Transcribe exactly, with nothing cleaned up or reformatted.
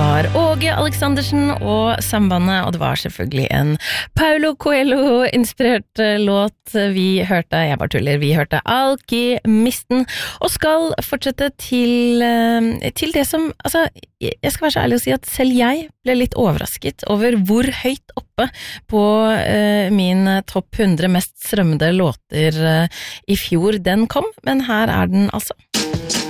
var Åge Aleksandersen og Sambandet, og det var selvfølgelig en Paulo Coelho-inspirert låt vi hørte, jeg bare tuller, vi hørte Alkymisten, og skal fortsette til, til det som, altså, jeg skal være så ærlig å si at selv jeg ble litt overrasket over hvor høyt oppe på uh, min topp hundre mest strømmede låter uh, i fjor den kom, men her er den altså.